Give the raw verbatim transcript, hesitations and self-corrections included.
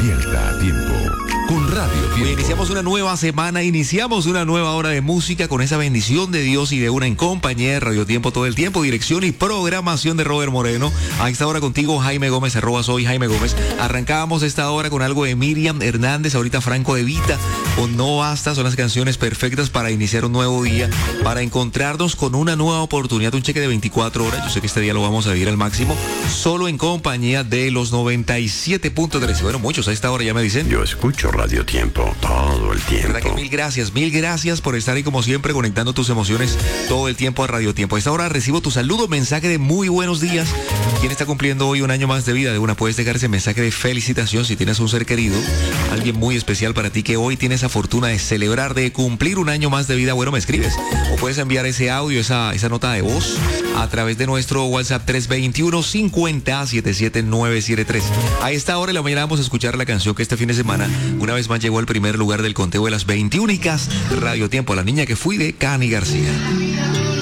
Despierta a tiempo con Radio Tiempo. Hoy iniciamos una nueva semana, iniciamos una nueva hora de música con esa bendición de Dios y de una en compañía de Radio Tiempo todo el tiempo, dirección y programación de Robert Moreno. A esta hora contigo Jaime Gómez, arroba soy Jaime Gómez. Arrancábamos esta hora con algo de Miriam Hernández, ahorita Franco de Vita, con No Basta, son las canciones perfectas para iniciar un nuevo día, para encontrarnos con una nueva oportunidad, un cheque de veinticuatro horas. Yo sé que este día lo vamos a vivir al máximo, solo en compañía de los noventa y siete punto tres. Bueno, muchos a esta hora ya me dicen. Yo escucho Radio Tiempo todo el tiempo. ¿Verdad que mil gracias? Mil gracias por estar ahí como siempre conectando tus emociones todo el tiempo a Radio Tiempo. A esta hora recibo tu saludo, mensaje de muy buenos días. ¿Quién está cumpliendo hoy un año más de vida? De una puedes dejar ese mensaje de felicitación si tienes un ser querido, alguien muy especial para ti que hoy tiene esa fortuna de celebrar, de cumplir un año más de vida. Bueno, me escribes o puedes enviar ese audio, esa, esa nota de voz a través de nuestro WhatsApp tres dos uno, cincuenta, setenta y siete, novecientos setenta y tres. A esta hora de la mañana vamos a escuchar la canción que este fin de semana una vez más llegó al primer lugar del conteo de las veintiúnicas Radio Tiempo, La Niña que Fui de Cani García.